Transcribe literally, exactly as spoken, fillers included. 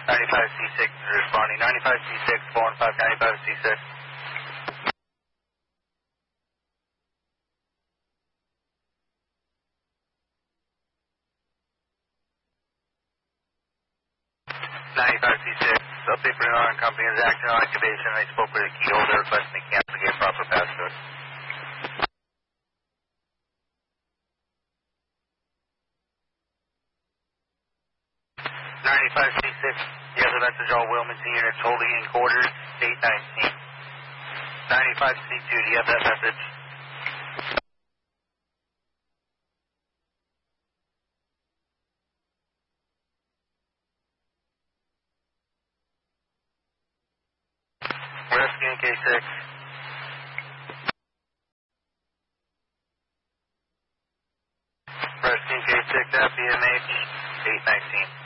ninety-five C six is responding. ninety-five C six, four one five, ninety-five C six. ninety-five C six, update for our company is acting on activation. I spoke with the key holder requesting the cancel to get proper passcode. ninety-five C six, you have the message all Wilmington units holding in quarters, eight nineteen. ninety-five C two, do you have that message? Rescue K six. Rescue K six, F B M H, eight nineteen.